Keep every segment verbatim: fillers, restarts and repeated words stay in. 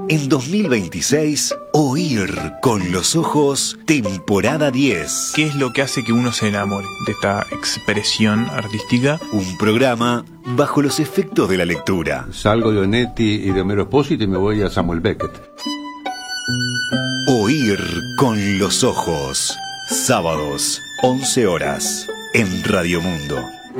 En dos mil veintiséis, Oír con los ojos, temporada diez. ¿Qué es lo que hace que uno se enamore de esta expresión artística? Un programa bajo los efectos de la lectura. Salgo de Onetti y de Homero Espósito y me voy a Samuel Beckett. Oír con los ojos. Sábados, once horas, en Radio Mundo.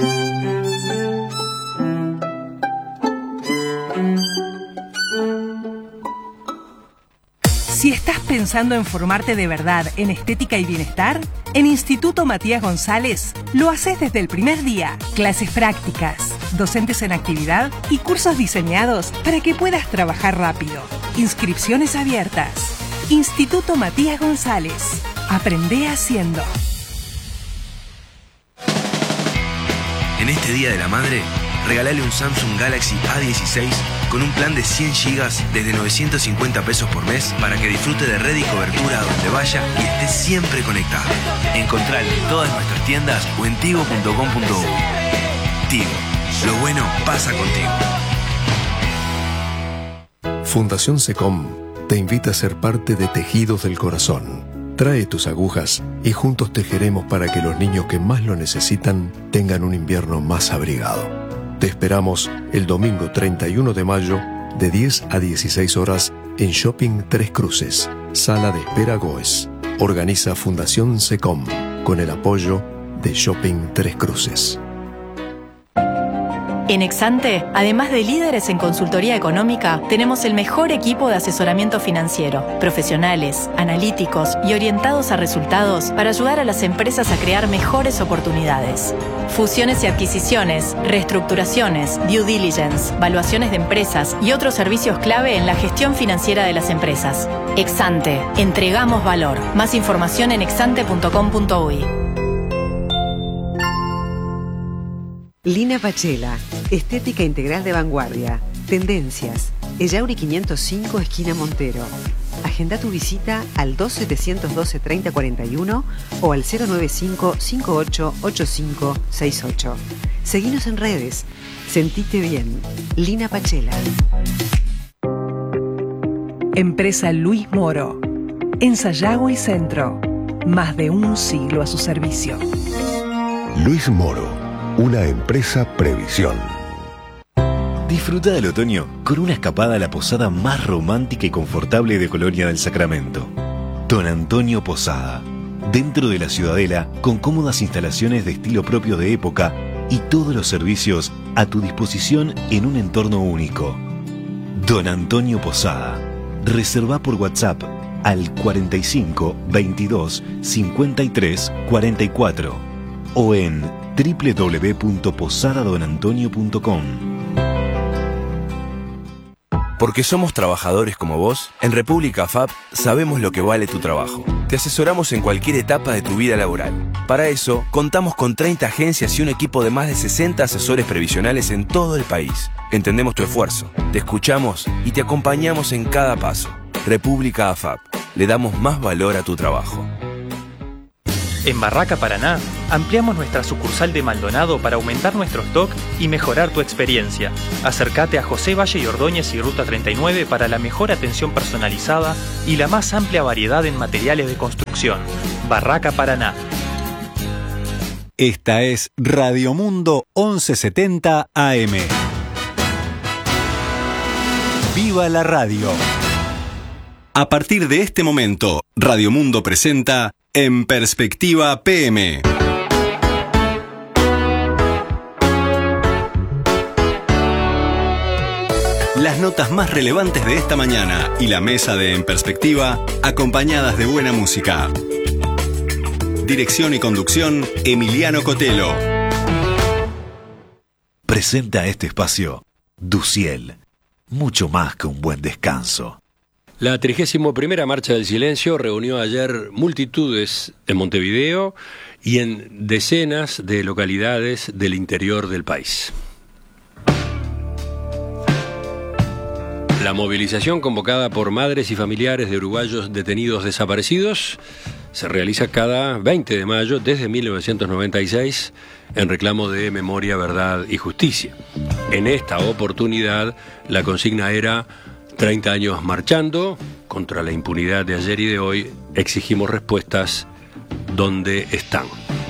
Si estás pensando en formarte de verdad en estética y bienestar, en Instituto Matías González lo haces desde el primer día. Clases prácticas, docentes en actividad y cursos diseñados para que puedas trabajar rápido. Inscripciones abiertas. Instituto Matías González. Aprende haciendo. En este Día de la Madre, regalale un Samsung Galaxy A dieciséis con un plan de cien gigas desde novecientos cincuenta pesos por mes para que disfrute de red y cobertura a donde vaya y esté siempre conectado. Encontralo en todas nuestras tiendas o en tigo punto com punto uy. Tigo, lo bueno pasa contigo. Fundación SECOM te invita a ser parte de Tejidos del Corazón. Trae tus agujas y juntos tejeremos para que los niños que más lo necesitan tengan un invierno más abrigado. Te esperamos el domingo treinta y uno de mayo de diez a dieciséis horas en Shopping Tres Cruces, Sala de Espera Goes. Organiza Fundación SECOM con el apoyo de Shopping Tres Cruces. En Exante, además de líderes en consultoría económica, tenemos el mejor equipo de asesoramiento financiero, profesionales, analíticos y orientados a resultados para ayudar a las empresas a crear mejores oportunidades. Fusiones y adquisiciones, reestructuraciones, due diligence, valuaciones de empresas y otros servicios clave en la gestión financiera de las empresas. Exante, entregamos valor. Más información en exante punto com punto uy. Lina Pachela, estética integral de vanguardia, tendencias, Ellauri quinientos cinco, esquina Montero. Agenda tu visita al dos setecientos doce treinta cuarenta y uno o al cero nueve cinco cinco ocho ocho cinco seis ocho. Seguinos en redes. Sentite bien. Lina Pachela. Empresa Luis Moro. En Sayago y Centro. Más de un siglo a su servicio. Luis Moro, una empresa Previsión. Disfruta del otoño con una escapada a la posada más romántica y confortable de Colonia del Sacramento. Don Antonio Posada. Dentro de la Ciudadela, con cómodas instalaciones de estilo propio de época y todos los servicios a tu disposición en un entorno único. Don Antonio Posada. Reserva por WhatsApp al cuarenta y cinco veintidós cincuenta y tres cuarenta y cuatro o en doble u doble u doble u punto posada don antonio punto com. Porque somos trabajadores como vos, en República F A P sabemos lo que vale tu trabajo. Te asesoramos en cualquier etapa de tu vida laboral. Para eso, contamos con treinta agencias y un equipo de más de sesenta asesores previsionales en todo el país. Entendemos tu esfuerzo, te escuchamos y te acompañamos en cada paso. República F A P, le damos más valor a tu trabajo. En Barraca Paraná, ampliamos nuestra sucursal de Maldonado para aumentar nuestro stock y mejorar tu experiencia. Acércate a José Valle y Ordóñez y Ruta treinta y nueve para la mejor atención personalizada y la más amplia variedad en materiales de construcción. Barraca Paraná. Esta es Radio Mundo once setenta A M. ¡Viva la radio! A partir de este momento, Radio Mundo presenta En Perspectiva P M. Las notas más relevantes de esta mañana y la mesa de En Perspectiva, acompañadas de buena música. Dirección y conducción, Emiliano Cotelo. Presenta este espacio Duciel, mucho más que un buen descanso. La trigésima primera Marcha del Silencio reunió ayer multitudes en Montevideo y en decenas de localidades del interior del país. La movilización convocada por madres y familiares de uruguayos detenidos desaparecidos se realiza cada veinte de mayo desde mil novecientos noventa y seis en reclamo de memoria, verdad y justicia. En esta oportunidad la consigna era treinta años marchando contra la impunidad de ayer y de hoy, exigimos respuestas. ¿Dónde están?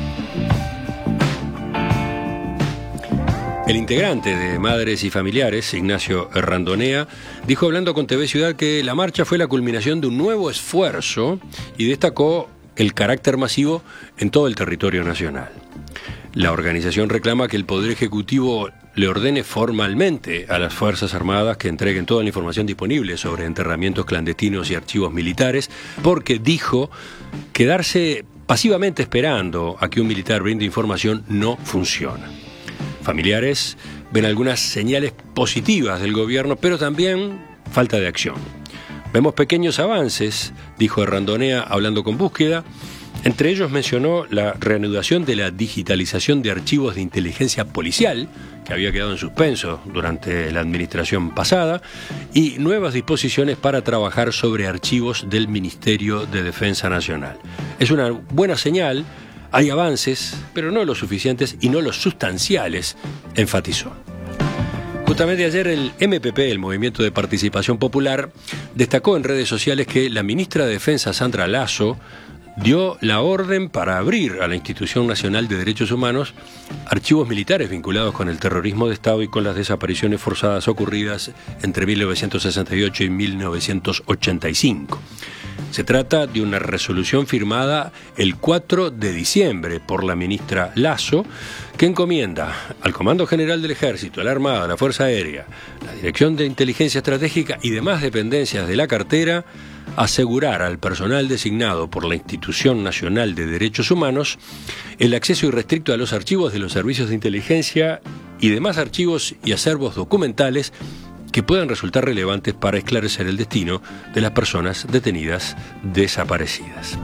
El integrante de Madres y Familiares, Ignacio Randonea, dijo hablando con T V Ciudad que la marcha fue la culminación de un nuevo esfuerzo y destacó el carácter masivo en todo el territorio nacional. La organización reclama que el Poder Ejecutivo le ordene formalmente a las Fuerzas Armadas que entreguen toda la información disponible sobre enterramientos clandestinos y archivos militares, porque dijo quedarse pasivamente esperando a que un militar brinde información no funciona. Familiares ven algunas señales positivas del gobierno, pero también falta de acción. Vemos pequeños avances, dijo Randonea hablando con Búsqueda. Entre ellos mencionó la reanudación de la digitalización de archivos de inteligencia policial, que había quedado en suspenso durante la administración pasada, y nuevas disposiciones para trabajar sobre archivos del Ministerio de Defensa Nacional. Es una buena señal. Hay avances, pero no los suficientes y no los sustanciales, enfatizó. Justamente ayer el M P P, el Movimiento de Participación Popular, destacó en redes sociales que la ministra de Defensa, Sandra Lasso, dio la orden para abrir a la Institución Nacional de Derechos Humanos archivos militares vinculados con el terrorismo de Estado y con las desapariciones forzadas ocurridas entre mil novecientos sesenta y ocho y mil novecientos ochenta y cinco. Se trata de una resolución firmada el cuatro de diciembre por la ministra Lasso, que encomienda al Comando General del Ejército, a la Armada, a la Fuerza Aérea, la Dirección de Inteligencia Estratégica y demás dependencias de la cartera asegurar al personal designado por la Institución Nacional de Derechos Humanos el acceso irrestricto a los archivos de los servicios de inteligencia y demás archivos y acervos documentales que puedan resultar relevantes para esclarecer el destino de las personas detenidas desaparecidas.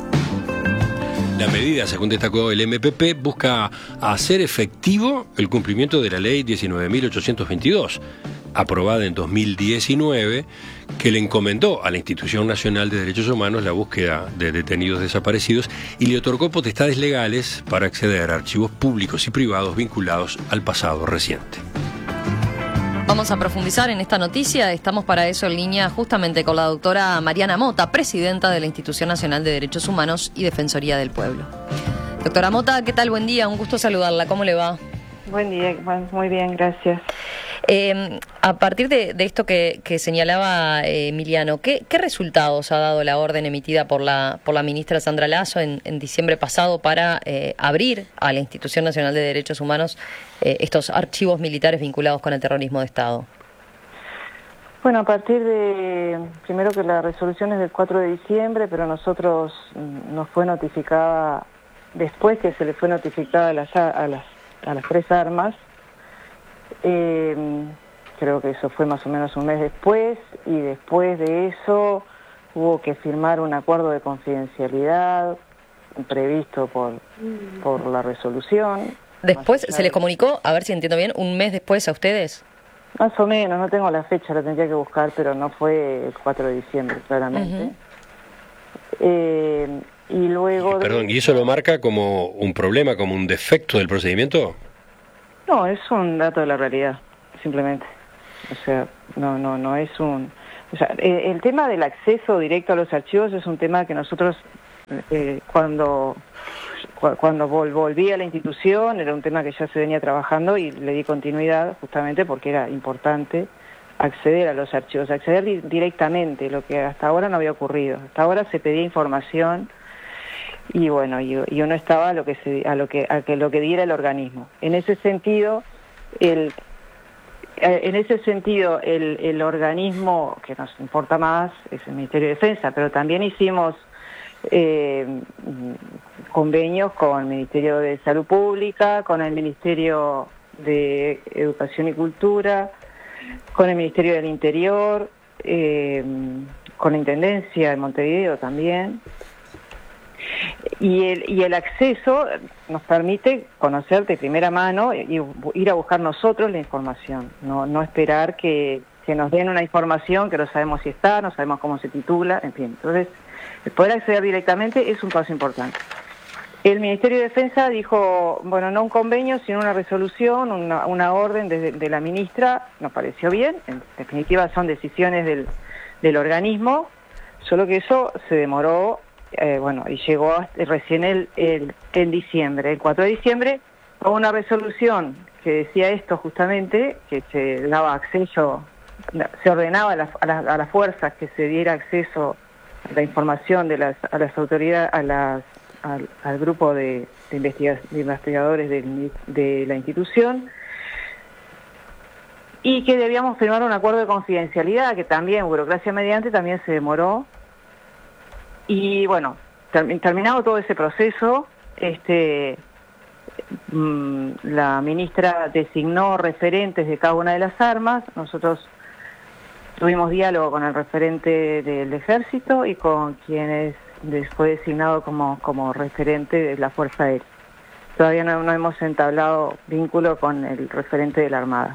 La medida, según destacó el M P P, busca hacer efectivo el cumplimiento de la Ley diecinueve mil ochocientos veintidós, aprobada en dos mil diecinueve, que le encomendó a la Institución Nacional de Derechos Humanos la búsqueda de detenidos desaparecidos y le otorgó potestades legales para acceder a archivos públicos y privados vinculados al pasado reciente. Vamos a profundizar en esta noticia. Estamos para eso en línea justamente con la doctora Mariana Mota, presidenta de la Institución Nacional de Derechos Humanos y Defensoría del Pueblo. Doctora Mota, ¿qué tal? Buen día, un gusto saludarla. ¿Cómo le va? Buen día, muy bien, gracias. Eh, a partir de, de esto que, que señalaba eh, Emiliano, ¿qué, ¿qué resultados ha dado la orden emitida por la por la ministra Sandra Lasso en, en diciembre pasado para eh, abrir a la Institución Nacional de Derechos Humanos eh, estos archivos militares vinculados con el terrorismo de Estado? Bueno, a partir de, primero que la resolución es del cuatro de diciembre, pero nosotros nos fue notificada, después que se le fue notificada a las, a las, a las tres armas. Eh, creo que eso fue más o menos un mes después, y después de eso hubo que firmar un acuerdo de confidencialidad previsto por, por la resolución. Después se les comunicó, a ver si entiendo bien, un mes después a ustedes. Más o menos, no tengo la fecha, la tendría que buscar, pero no fue el cuatro de diciembre, claramente. Uh-huh. eh, y luego... Y, perdón, ¿y eso lo marca como un problema, como un defecto del procedimiento? No, es un dato de la realidad, simplemente. O sea, no no no es un... O sea, eh, el tema del acceso directo a los archivos es un tema que nosotros, eh, cuando cu cuando vol volví a la institución, era un tema que ya se venía trabajando y le di continuidad justamente porque era importante acceder a los archivos, acceder di directamente, lo que hasta ahora no había ocurrido. Hasta ahora se pedía información y bueno, y, y uno estaba a lo que se, a lo que a que lo que diera el organismo. En ese sentido, el en ese sentido el, el organismo que nos importa más es el Ministerio de Defensa, pero también hicimos eh, convenios con el Ministerio de Salud Pública, con el Ministerio de Educación y Cultura, con el Ministerio del Interior, eh, con la Intendencia de Montevideo también. Y el, y el acceso nos permite conocer de primera mano y ir a buscar nosotros la información, no, no esperar que, que nos den una información que no sabemos si está, no sabemos cel cómo se titula, en fin. Entonces, el poder acceder directamente es un paso importante. El Ministerio de Defensa dijo, bueno, no un convenio, sino una resolución, una, una orden de, de la ministra, nos pareció bien, en definitiva son decisiones del, del organismo, solo que eso se demoró, eh, bueno, y llegó hasta, recién el, el, en diciembre, el cuatro de diciembre, hubo una resolución que decía esto justamente, que se daba acceso, se ordenaba a las, a las, a las fuerzas que se diera acceso a la información de las, a las autoridades, a las Al, al grupo de, de, investiga de investigadores del, de la institución, y que debíamos firmar un acuerdo de confidencialidad que también, burocracia mediante, también se demoró. Y bueno, ter terminado todo ese proceso, este mmm, la ministra designó referentes de cada una de las armas. Nosotros tuvimos diálogo con el referente del ejército y con quienes fue designado como, como referente de la Fuerza Aérea. Todavía no, no hemos entablado vínculo con el referente de la Armada.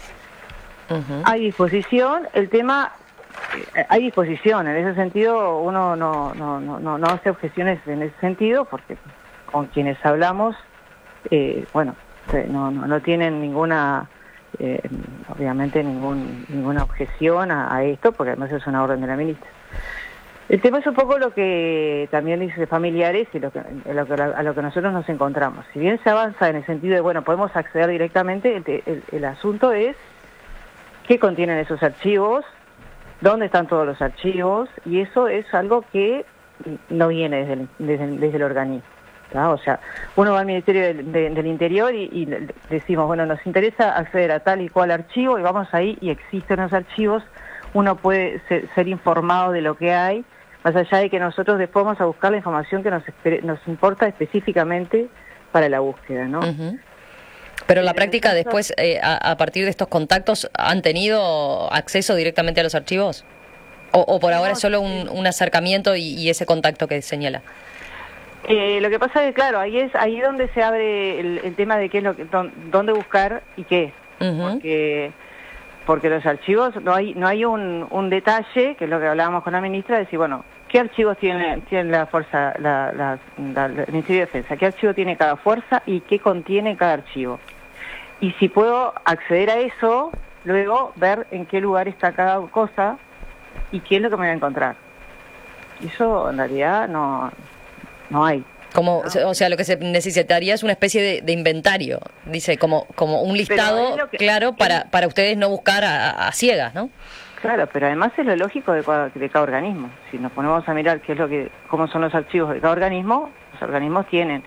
Uh-huh. Hay disposición, el tema, eh, hay disposición, en ese sentido uno no, no, no, no, no hace objeciones en ese sentido, porque con quienes hablamos, eh, bueno, no, no, no tienen ninguna, eh, obviamente ningún, ninguna objeción a, a esto, porque además es una orden de la ministra. El tema es un poco lo que también dice familiares y lo que, lo que, a lo que nosotros nos encontramos. Si bien se avanza en el sentido de, bueno, podemos acceder directamente, el, el, el asunto es qué contienen esos archivos, dónde están todos los archivos, y eso es algo que no viene desde el, desde el, desde el organismo, ¿tá? O sea, uno va al Ministerio del, de, del Interior y, y decimos, bueno, nos interesa acceder a tal y cual archivo, y vamos ahí y existen los archivos, uno puede ser, ser informado de lo que hay, más allá de que nosotros después vamos a buscar la información que nos, nos importa específicamente para la búsqueda, ¿no? Uh-huh. Pero en la práctica después, eh, a, a partir de estos contactos, ¿han tenido acceso directamente a los archivos? ¿O, o por ahora es solo un, un acercamiento y, y ese contacto que señala? Eh, lo que pasa es que, claro, ahí es ahí donde se abre el, el tema de qué es lo que, dónde buscar y qué. Uh-huh. Porque... porque los archivos, no hay no hay un, un detalle, que es lo que hablábamos con la ministra, de decir, bueno, ¿qué archivos tiene, tiene la fuerza, la, la, la, el Ministerio de Defensa? ¿Qué archivo tiene cada fuerza y qué contiene cada archivo? Y si puedo acceder a eso, luego ver en qué lugar está cada cosa y qué es lo que me voy a encontrar. Eso en realidad no, no hay. Como, o sea, lo que se necesitaría es una especie de, de inventario, dice, como como un listado que, claro para para ustedes no buscar a, a ciegas, ¿no? Claro, pero además es lo lógico de cada, de cada organismo. Si nos ponemos a mirar qué es lo que, cómo son los archivos de cada organismo, los organismos tienen,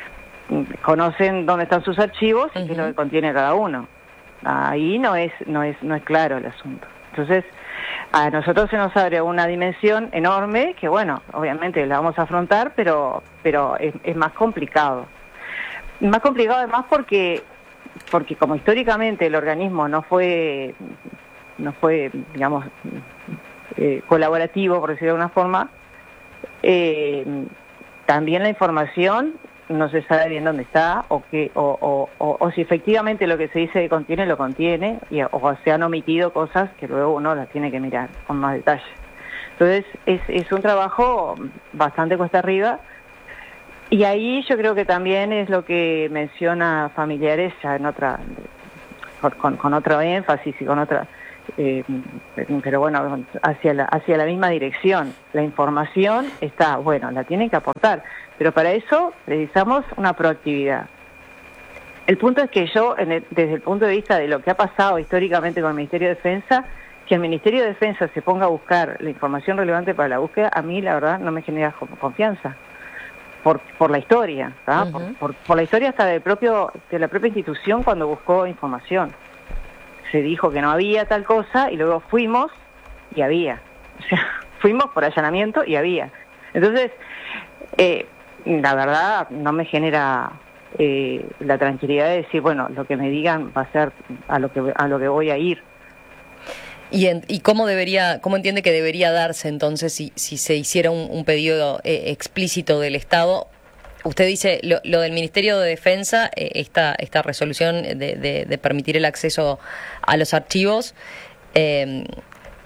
conocen dónde están sus archivos y uh-huh. qué es lo que contiene cada uno. Ahí no es no es no es claro el asunto. Entonces, a nosotros se nos abre una dimensión enorme que, bueno, obviamente la vamos a afrontar, pero pero es, es más complicado. Más complicado además porque porque como históricamente el organismo no fue no fue, digamos, eh, colaborativo, por decirlo de alguna forma, eh, también la información no se sabe bien dónde está o que o, o, o, o si efectivamente lo que se dice que contiene lo contiene y, o se han omitido cosas que luego uno las tiene que mirar con más detalle. Entonces es, es un trabajo bastante cuesta arriba, y ahí yo creo que también es lo que menciona familiares ya en otra con, con otro énfasis y con otra eh, pero bueno, hacia la hacia la misma dirección. La información está, bueno, la tienen que aportar, pero para eso precisamos una proactividad. El punto es que yo, en el, desde el punto de vista de lo que ha pasado históricamente con el Ministerio de Defensa, que el Ministerio de Defensa se ponga a buscar la información relevante para la búsqueda, a mí la verdad no me genera confianza. Por, por la historia, ¿tá? Uh-huh. por, por, por la historia hasta del propio, de la propia institución cuando buscó información. Se dijo que no había tal cosa y luego fuimos y había. O sea, fuimos por allanamiento y había. Entonces, eh, la verdad no me genera eh, la tranquilidad de decir, bueno, lo que me digan va a ser a lo que a lo que voy a ir. ¿Y, en, y cómo debería, cómo entiende que debería darse entonces si, si se hiciera un, un pedido eh, explícito del Estado? Usted dice lo, lo del Ministerio de Defensa, eh, esta esta resolución de, de, de permitir el acceso a los archivos, eh,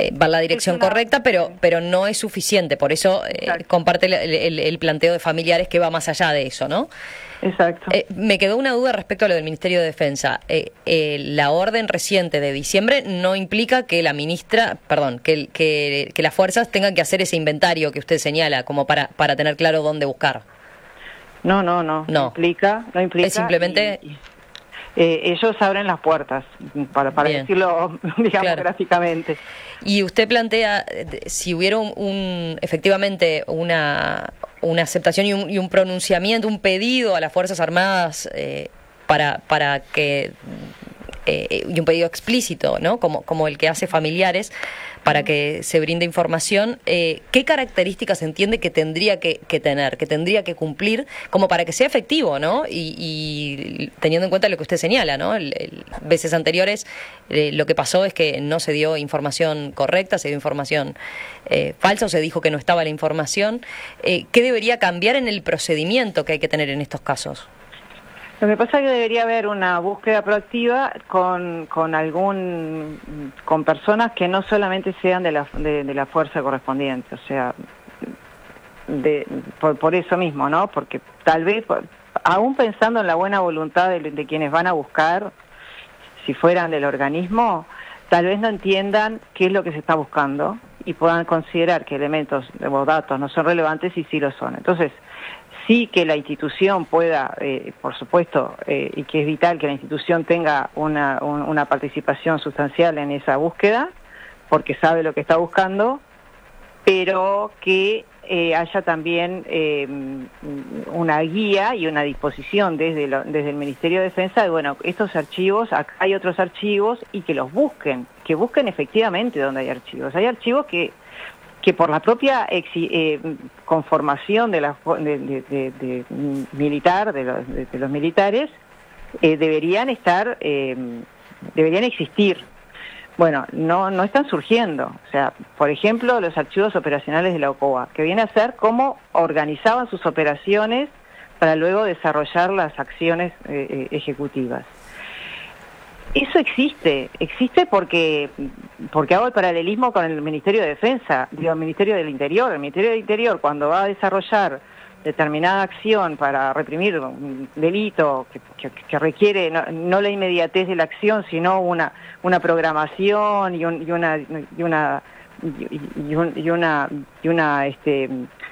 eh, va en la dirección una, correcta, pero pero no es suficiente. Por eso eh, comparte el, el, el planteo de familiares que va más allá de eso, ¿no? Exacto. Eh, me quedó una duda respecto a lo del Ministerio de Defensa. Eh, eh, la orden reciente de diciembre no implica que la ministra, perdón, que, que, que las fuerzas tengan que hacer ese inventario que usted señala, como para, para tener claro dónde buscar. No, no, no. No implica, no implica. Es simplemente... Y, y, eh, ellos abren las puertas, para, para decirlo, digamos, claro, gráficamente. Y usted plantea, si hubiera un, un efectivamente una... una aceptación y un, y un pronunciamiento, un pedido a las Fuerzas Armadas eh, para para que eh, y un pedido explícito, ¿no? Como como el que hace familiares para que se brinde información. Eh, ¿Qué características entiende que tendría que, que tener, que tendría que cumplir, como para que sea efectivo, ¿no? Y, y teniendo en cuenta lo que usted señala, ¿no? El, el, veces anteriores eh, lo que pasó es que no se dio información correcta, se dio información eh, falsa o se dijo que no estaba la información. Eh, ¿Qué debería cambiar en el procedimiento que hay que tener en estos casos? Lo que pasa es que debería haber una búsqueda proactiva con, con algún con personas que no solamente sean de la de, de la fuerza correspondiente, o sea, de, por, por eso mismo, ¿no? Porque tal vez, aún pensando en la buena voluntad de, de quienes van a buscar, si fueran del organismo, tal vez no entiendan qué es lo que se está buscando y puedan considerar que elementos o datos no son relevantes y sí lo son. Entonces, sí que la institución pueda, eh, por supuesto, eh, y que es vital que la institución tenga una, un, una participación sustancial en esa búsqueda, porque sabe lo que está buscando, pero que eh, haya también eh, una guía y una disposición desde, lo, desde el Ministerio de Defensa de, bueno, estos archivos, acá hay otros archivos, y que los busquen, que busquen efectivamente donde hay archivos. Hay archivos que que por la propia exi eh, conformación de la de, de, de, de militar de los, de, de los militares eh, deberían estar eh, deberían existir. Bueno, no no están surgiendo. O sea, por ejemplo, los archivos operacionales de la OCOA, que viene a ser cómo organizaban sus operaciones para luego desarrollar las acciones eh, ejecutivas. Eso existe, existe porque porque hago el paralelismo con el Ministerio de Defensa, digo, el Ministerio del Interior. El Ministerio del Interior, cuando va a desarrollar determinada acción para reprimir un delito que, que, que requiere no, no la inmediatez de la acción, sino una una programación y, un, y una y una y, un, y una y una este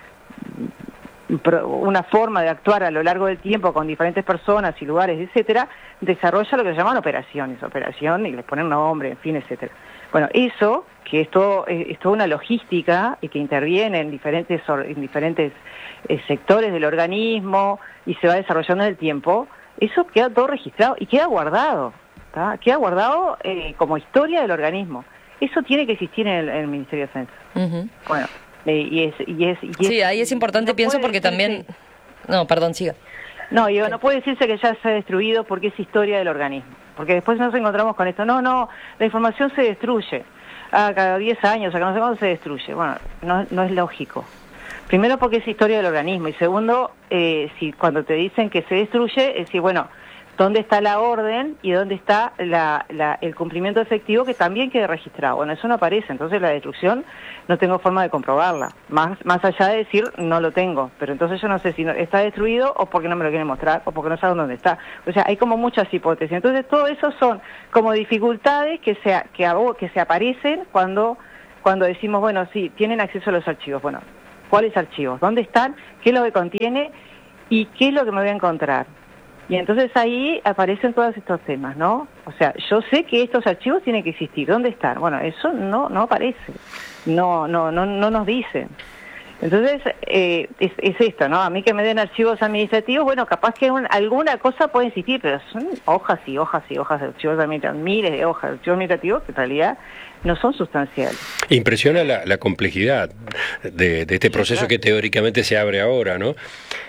una forma de actuar a lo largo del tiempo con diferentes personas y lugares, etcétera, desarrolla lo que se llaman operaciones, operación, y les ponen nombre, en fin, etcétera. Bueno, eso, que es todo, es toda una logística y que interviene en diferentes, en diferentes eh, sectores del organismo y se va desarrollando en el tiempo, eso queda todo registrado y queda guardado, ¿tá? Queda guardado eh, como historia del organismo. Eso tiene que existir en el, en el Ministerio de Defensa. Uh-huh. Bueno, Eh, y es, y es, y es, sí, ahí es importante, no pienso, porque también... No, perdón, siga. No, digo, no puede decirse que ya se ha destruido porque es historia del organismo. Porque después nos encontramos con esto. No, no, la información se destruye. Ah, cada diez años, acá no sé cuándo se destruye. Bueno, no, no es lógico. Primero porque es historia del organismo. Y segundo, eh, si cuando te dicen que se destruye, es decir, bueno, ¿dónde está la orden y dónde está la, la, el cumplimiento efectivo que también quede registrado? Bueno, eso no aparece, entonces la destrucción no tengo forma de comprobarla, más más allá de decir no lo tengo, pero entonces yo no sé si no, está destruido o porque no me lo quieren mostrar o porque no saben dónde está. O sea, hay como muchas hipótesis. Entonces todo eso son como dificultades que se, que, que se aparecen cuando, cuando decimos, bueno, sí, tienen acceso a los archivos. Bueno, ¿cuáles archivos? ¿Dónde están? ¿Qué es lo que contiene? ¿Y qué es lo que me voy a encontrar? Y entonces ahí aparecen todos estos temas, ¿no? O sea, yo sé que estos archivos tienen que existir. ¿Dónde están? Bueno, eso no no aparece. No no no no nos dicen. Entonces, eh, es, es esto, ¿no? A mí que me den archivos administrativos, bueno, capaz que un, alguna cosa puede existir, pero son hojas y hojas y hojas de archivos administrativos, miles de hojas de archivos administrativos que en realidad no son sustanciales. Impresiona la, la complejidad de, de este proceso, sí, claro, que teóricamente se abre ahora, ¿no?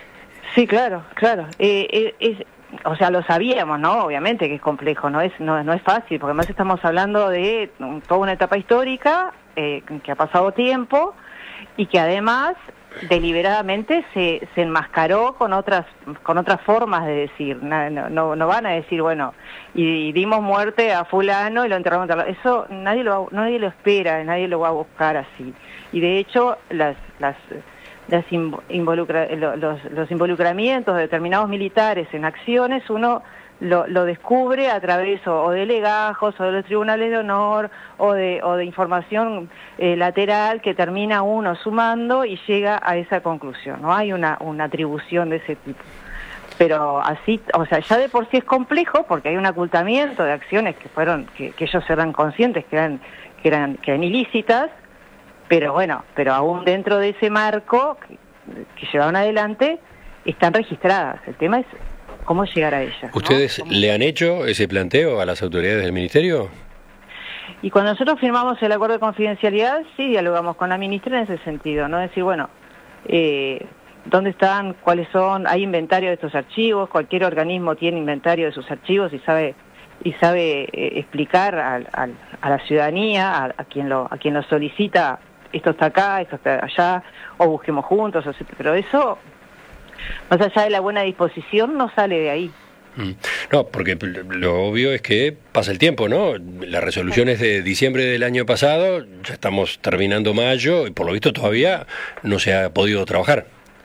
Sí, claro, claro. Eh, eh, es, o sea, lo sabíamos, ¿no? Obviamente que es complejo, no es no, no es fácil, porque además estamos hablando de toda una etapa histórica, eh, que ha pasado tiempo, y que además deliberadamente se, se enmascaró con otras con otras formas de decir. No, no, no van a decir, bueno, y, y dimos muerte a fulano y lo enterramos. Eso nadie lo nadie lo espera, nadie lo va a buscar así. Y de hecho, las las las involucra, los, los involucramientos de determinados militares en acciones, uno Lo, lo descubre a través o, o de legajos o de los tribunales de honor o de, o de información eh, lateral que termina uno sumando y llega a esa conclusión. No hay una, una atribución de ese tipo. Pero así, o sea, ya de por sí es complejo porque hay un ocultamiento de acciones que fueron, que, que ellos eran conscientes que eran, que eran, que eran ilícitas, pero bueno, pero aún dentro de ese marco que, que llevaron adelante están registradas. El tema es cómo llegar a ella. ¿Ustedes ¿no? le han hecho ese planteo a las autoridades del Ministerio? Y cuando nosotros firmamos el acuerdo de confidencialidad, sí dialogamos con la ministra en ese sentido, ¿no? Decir, bueno, eh, ¿dónde están? ¿Cuáles son? ¿Hay inventario de estos archivos? Cualquier organismo tiene inventario de sus archivos y sabe y sabe eh, explicar al, al, a la ciudadanía, a, a quien lo a quien lo solicita, esto está acá, esto está allá, o busquemos juntos, o sea, pero eso, más allá de la buena disposición, no sale de ahí. No, porque lo obvio es que pasa el tiempo, ¿no? La resolución es de diciembre del año pasado, ya estamos terminando mayo y por lo visto todavía no se ha podido trabajar.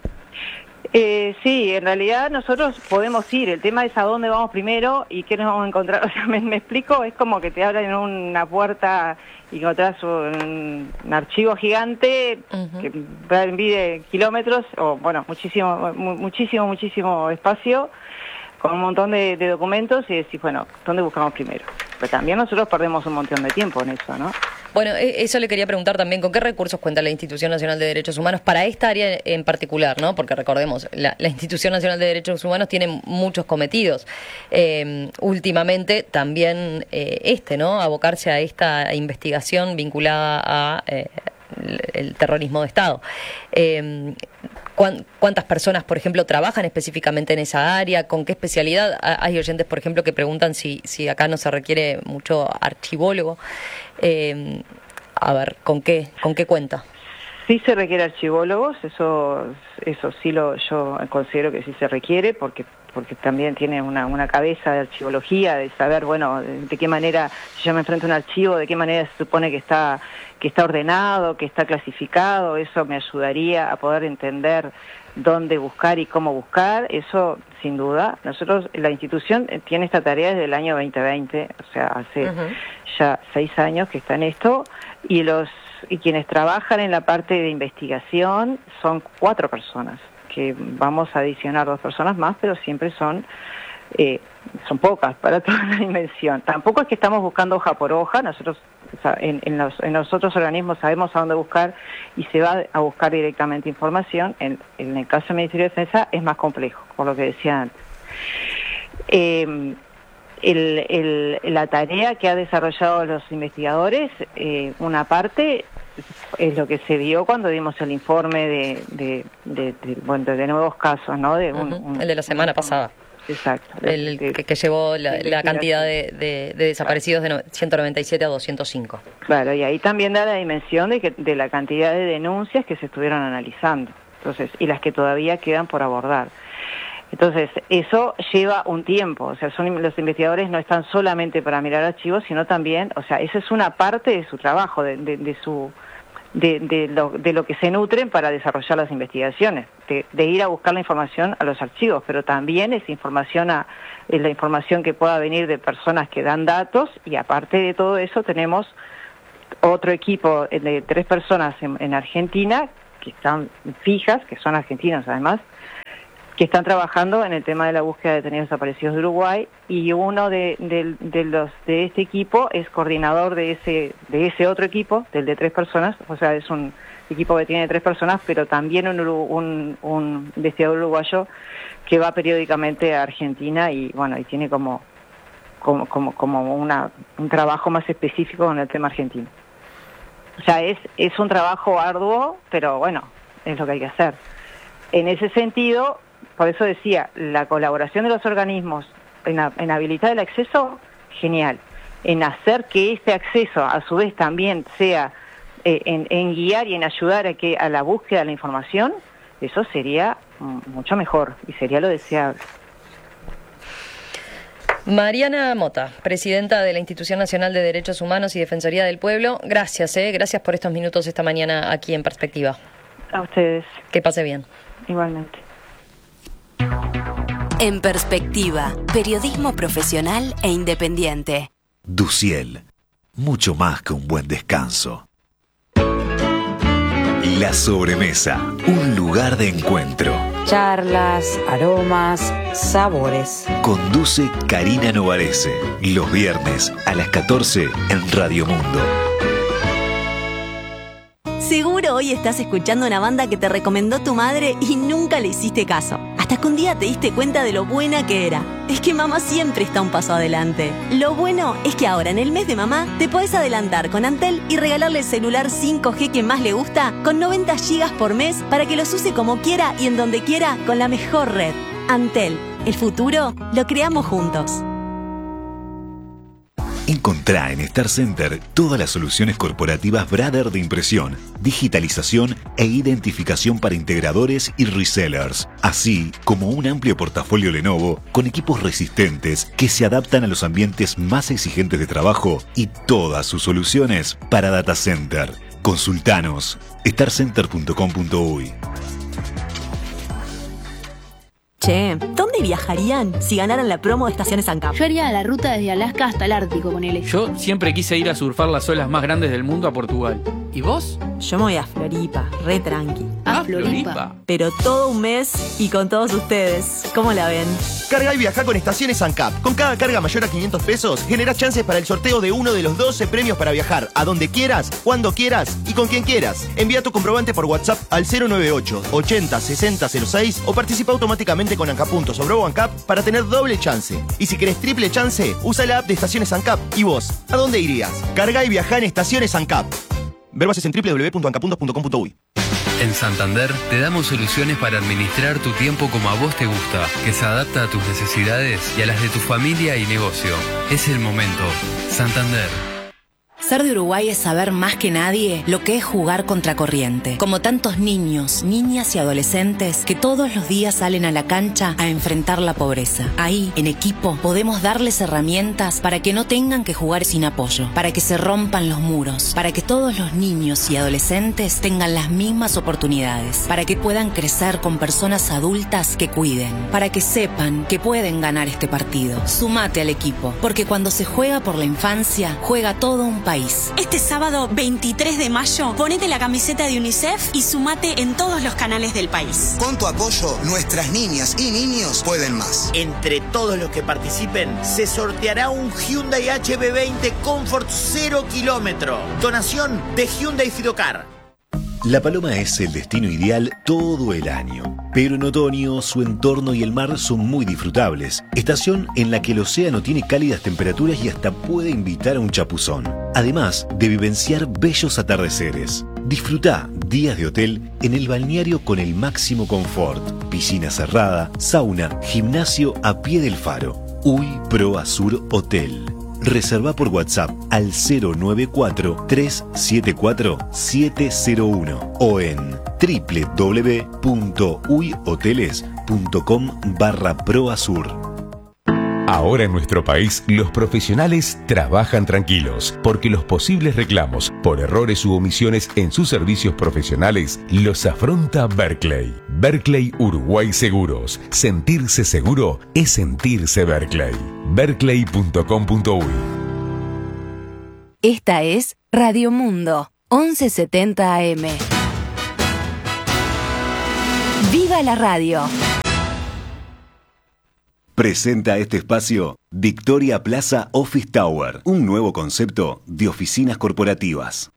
Eh, sí, en realidad nosotros podemos ir, el tema es a dónde vamos primero y qué nos vamos a encontrar. O sea, me, me explico, es como que te abren una puerta y encontrás un, un archivo gigante uh-huh. que mide kilómetros, o bueno, muchísimo, muchísimo, muchísimo espacio, con un montón de, de documentos y decís, bueno, ¿dónde buscamos primero? Pero también nosotros perdemos un montón de tiempo en eso, ¿no? Bueno, eso le quería preguntar también, ¿con qué recursos cuenta la Institución Nacional de Derechos Humanos para esta área en particular, ¿no? Porque recordemos, la, la Institución Nacional de Derechos Humanos tiene muchos cometidos. Eh, últimamente también eh, este, ¿no? Abocarse a esta investigación vinculada a eh, el, el terrorismo de Estado. Eh, ¿Cuántas personas, por ejemplo, trabajan específicamente en esa área? ¿Con qué especialidad? Hay oyentes, por ejemplo, que preguntan si, si acá no se requiere mucho archivólogo. Eh, a ver, ¿con qué, con qué cuenta? Sí se requiere archivólogos, eso eso sí lo yo considero que sí se requiere, porque porque también tiene una, una cabeza de archivología, de saber, bueno, de, de qué manera, si yo me enfrento a un archivo, de qué manera se supone que está que está ordenado, que está clasificado. Eso me ayudaría a poder entender dónde buscar y cómo buscar, eso sin duda. Nosotros, la institución tiene esta tarea desde el año veinte veinte, o sea, hace uh-huh. ya seis años que está en esto, y los y quienes trabajan en la parte de investigación son cuatro personas, que vamos a adicionar dos personas más, pero siempre son eh, son pocas para toda la dimensión. Tampoco es que estamos buscando hoja por hoja, nosotros o sea, en, en, los, en los otros organismos sabemos a dónde buscar y se va a buscar directamente información. En, en el caso del Ministerio de Defensa es más complejo, por lo que decía antes. Eh, el, el, la tarea que han desarrollado los investigadores, eh, una parte es lo que se vio cuando dimos el informe de de, de, de, bueno, de nuevos casos, ¿no? De un, uh-huh. un, el de la semana un, pasada. Exacto. El de, que, que llevó la, la cantidad de, de, de desaparecidos de ciento noventa y siete a doscientos cinco. Claro, y ahí también da la dimensión de, que, de la cantidad de denuncias que se estuvieron analizando, entonces, y las que todavía quedan por abordar. Entonces, eso lleva un tiempo, o sea, son, los investigadores no están solamente para mirar archivos, sino también, o sea, esa es una parte de su trabajo, de, de, de su... De, de, lo, de lo que se nutren para desarrollar las investigaciones, de, de ir a buscar la información a los archivos, pero también es información a, es la información que pueda venir de personas que dan datos, y aparte de todo eso tenemos otro equipo de tres personas en, en Argentina, que están fijas, que son argentinos además, que están trabajando en el tema de la búsqueda de detenidos desaparecidos de Uruguay, y uno de, de, de los de este equipo es coordinador de ese de ese otro equipo, del de tres personas, o sea, es un equipo que tiene tres personas, pero también un, un, un investigador uruguayo que va periódicamente a Argentina y bueno, y tiene como como como, como una, un trabajo más específico con el tema argentino. O sea, es es un trabajo arduo, pero bueno, es lo que hay que hacer. En ese sentido, por eso decía, la colaboración de los organismos en, en habilitar el acceso, genial. En hacer que este acceso, a su vez, también sea eh, en, en guiar y en ayudar a que a la búsqueda de la información, eso sería mm, mucho mejor y sería lo deseable. Mariana Mota, presidenta de la Institución Nacional de Derechos Humanos y Defensoría del Pueblo, gracias, eh, gracias por estos minutos esta mañana aquí en Perspectiva. A ustedes. Que pase bien. Igualmente. En Perspectiva, periodismo profesional e independiente. Duciel, mucho más que un buen descanso. La sobremesa, un lugar de encuentro. Charlas, aromas, sabores. Conduce Karina Novarese, los viernes a las catorce en Radio Mundo. Seguro hoy estás escuchando una banda que te recomendó tu madre y nunca le hiciste caso. Hasta que un día te diste cuenta de lo buena que era. Es que mamá siempre está un paso adelante. Lo bueno es que ahora en el mes de mamá te podés adelantar con Antel y regalarle el celular cinco G que más le gusta con noventa gigas por mes para que los use como quiera y en donde quiera con la mejor red. Antel, el futuro lo creamos juntos. Encontrá en Star Center todas las soluciones corporativas Brother de impresión, digitalización e identificación para integradores y resellers, así como un amplio portafolio Lenovo con equipos resistentes que se adaptan a los ambientes más exigentes de trabajo y todas sus soluciones para data center. Consultanos star center punto com punto uy. Che, ¿dónde viajarían si ganaran la promo de Estaciones ANCAP? Yo haría la ruta desde Alaska hasta el Ártico con él. Yo siempre quise ir a surfar las olas más grandes del mundo a Portugal. ¿Y vos? Yo me voy a Floripa, re tranqui. ¿A Floripa? Pero todo un mes y con todos ustedes. ¿Cómo la ven? Carga y viaja con Estaciones ANCAP. Con cada carga mayor a quinientos pesos, generás chances para el sorteo de uno de los doce premios para viajar a donde quieras, cuando quieras y con quien quieras. Envía tu comprobante por WhatsApp al cero nueve ocho, ochenta, sesenta, cero seis o participa automáticamente con ANCAP puntos o Bro ANCAP para tener doble chance. Y si querés triple chance, usa la app de Estaciones ANCAP. ¿Y vos? ¿A dónde irías? Carga y viaja en Estaciones ANCAP. Ver bases en doble u doble u doble u punto ancapuntos punto com punto uy. En Santander te damos soluciones para administrar tu tiempo como a vos te gusta, que se adapta a tus necesidades y a las de tu familia y negocio. Es el momento. Santander. Ser de Uruguay es saber más que nadie lo que es jugar contracorriente. Como tantos niños, niñas y adolescentes que todos los días salen a la cancha a enfrentar la pobreza. Ahí, en equipo, podemos darles herramientas para que no tengan que jugar sin apoyo, para que se rompan los muros, para que todos los niños y adolescentes tengan las mismas oportunidades, para que puedan crecer con personas adultas que cuiden, para que sepan que pueden ganar este partido. Sumate al equipo, porque cuando se juega por la infancia, juega todo un país. Este sábado veintitrés de mayo, ponete la camiseta de UNICEF y sumate en todos los canales del país. Con tu apoyo, nuestras niñas y niños pueden más. Entre todos los que participen, se sorteará un Hyundai H B veinte Comfort cero kilómetro. Donación de Hyundai Fidocar. La Paloma es el destino ideal todo el año, pero en otoño su entorno y el mar son muy disfrutables, estación en la que el océano tiene cálidas temperaturas y hasta puede invitar a un chapuzón, además de vivenciar bellos atardeceres. Disfruta días de hotel en el balneario con el máximo confort, piscina cerrada, sauna, gimnasio a pie del faro. Uy Pro Azur Hotel. Reserva por WhatsApp al cero nueve cuatro, tres siete cuatro, siete cero uno o en doble u doble u doble u punto uy hoteles punto com barra proazur. Ahora en nuestro país, los profesionales trabajan tranquilos, porque los posibles reclamos por errores u omisiones en sus servicios profesionales los afronta Berkeley. Berkeley Uruguay Seguros. Sentirse seguro es sentirse Berkeley. berkeley punto com punto uy. Esta es Radio Mundo, once setenta A M. ¡Viva la radio! Presenta este espacio Victoria Plaza Office Tower, un nuevo concepto de oficinas corporativas.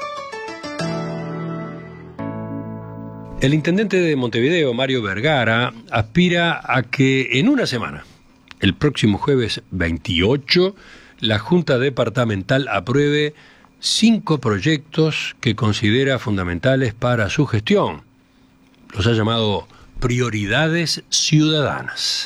El intendente de Montevideo, Mario Vergara, aspira a que en una semana, el próximo jueves veintiocho, la Junta Departamental apruebe cinco proyectos que considera fundamentales para su gestión. Los ha llamado prioridades ciudadanas.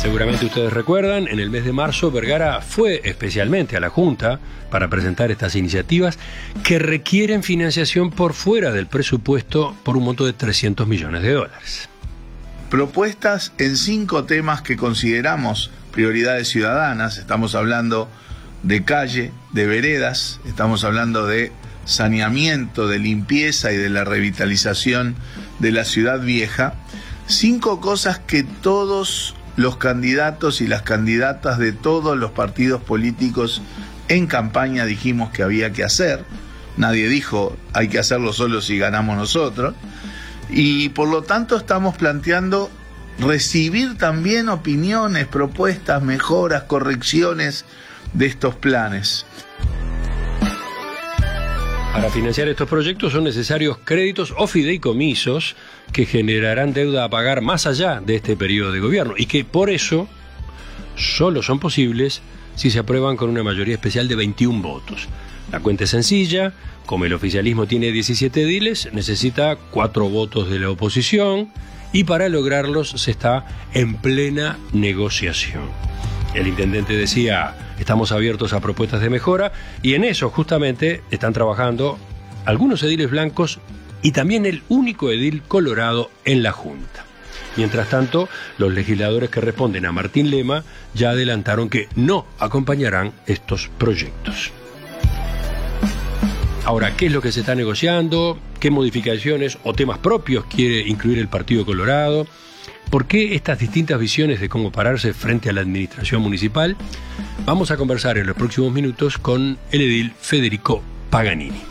Seguramente ustedes recuerdan, en el mes de marzo Vergara fue especialmente a la Junta para presentar estas iniciativas que requieren financiación por fuera del presupuesto por un monto de trescientos millones de dólares. Propuestas en cinco temas que consideramos prioridades ciudadanas. Estamos hablando de calle, de veredas, estamos hablando de saneamiento, de limpieza y de la revitalización de la ciudad vieja. Cinco cosas que todos los candidatos y las candidatas de todos los partidos políticos en campaña dijimos que había que hacer. Nadie dijo hay que hacerlo solo si ganamos nosotros. Y por lo tanto estamos planteando recibir también opiniones, propuestas, mejoras, correcciones de estos planes. Para financiar estos proyectos son necesarios créditos o fideicomisos que generarán deuda a pagar más allá de este periodo de gobierno y que por eso solo son posibles si se aprueban con una mayoría especial de veintiún votos. La cuenta es sencilla, como el oficialismo tiene diecisiete ediles, necesita cuatro votos de la oposición y para lograrlos se está en plena negociación. El intendente decía, estamos abiertos a propuestas de mejora y en eso justamente están trabajando algunos ediles blancos y también el único edil colorado en la Junta. Mientras tanto, los legisladores que responden a Martín Lema ya adelantaron que no acompañarán estos proyectos. Ahora, ¿qué es lo que se está negociando? ¿Qué modificaciones o temas propios quiere incluir el Partido Colorado? ¿Por qué estas distintas visiones de cómo pararse frente a la administración municipal? Vamos a conversar en los próximos minutos con el edil Federico Paganini.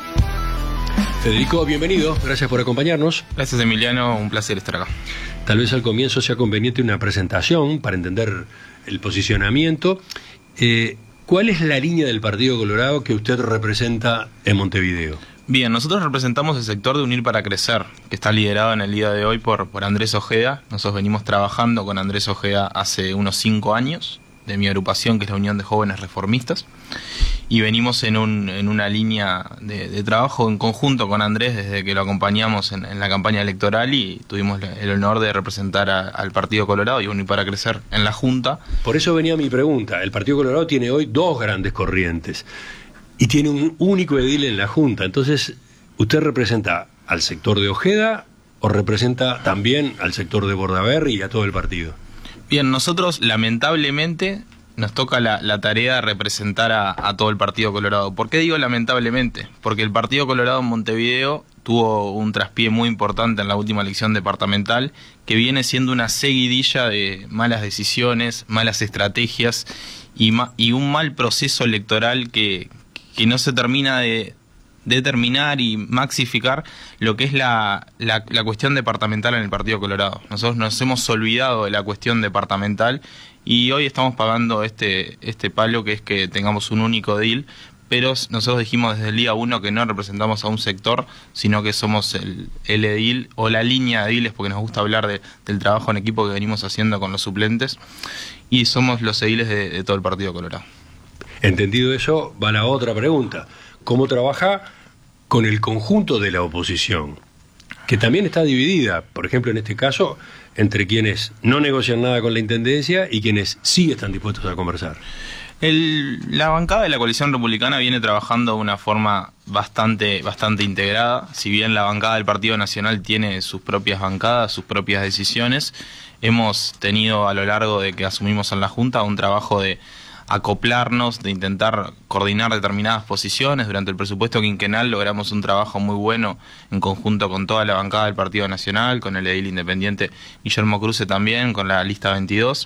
Federico, bienvenido, gracias por acompañarnos. Gracias, Emiliano, un placer estar acá. Tal vez al comienzo sea conveniente una presentación para entender el posicionamiento. Eh, ¿Cuál es la línea del Partido Colorado que usted representa en Montevideo? Bien, nosotros representamos el sector de Unir para Crecer, que está liderado en el día de hoy por, por Andrés Ojeda. Nosotros venimos trabajando con Andrés Ojeda hace unos cinco años, de mi agrupación, que es la Unión de Jóvenes Reformistas, y venimos en, un, en una línea de, de trabajo en conjunto con Andrés desde que lo acompañamos en, en la campaña electoral y tuvimos el honor de representar a, al Partido Colorado y Unir para Crecer en la Junta. Por eso venía mi pregunta. El Partido Colorado tiene hoy dos grandes corrientes y tiene un único edil en la Junta. Entonces, ¿usted representa al sector de Ojeda o representa también al sector de Bordaberry y a todo el partido? Bien, nosotros lamentablemente nos toca la, la tarea de representar a, a todo el Partido Colorado. ¿Por qué digo lamentablemente? Porque el Partido Colorado en Montevideo tuvo un traspié muy importante en la última elección departamental, que viene siendo una seguidilla de malas decisiones, malas estrategias y, ma, y un mal proceso electoral que, que no se termina de determinar y maxificar lo que es la, la, la cuestión departamental en el Partido Colorado. Nosotros nos hemos olvidado de la cuestión departamental y hoy estamos pagando este, este palo, que es que tengamos un único edil, pero nosotros dijimos desde el día uno que no representamos a un sector, sino que somos el, el edil o la línea de ediles, porque nos gusta hablar de, del trabajo en equipo que venimos haciendo con los suplentes, y somos los ediles de, de todo el Partido Colorado. Entendido eso, va la otra pregunta. ¿Cómo trabaja con el conjunto de la oposición? Que también está dividida, por ejemplo, en este caso, entre quienes no negocian nada con la Intendencia y quienes sí están dispuestos a conversar. El, la bancada de la coalición republicana viene trabajando de una forma bastante, bastante integrada. Si bien la bancada del Partido Nacional tiene sus propias bancadas, sus propias decisiones, hemos tenido a lo largo de que asumimos en la Junta un trabajo de acoplarnos, de intentar coordinar determinadas posiciones. Durante el presupuesto quinquenal logramos un trabajo muy bueno en conjunto con toda la bancada del Partido Nacional, con el edil independiente Guillermo Cruce también, con la lista veintidós.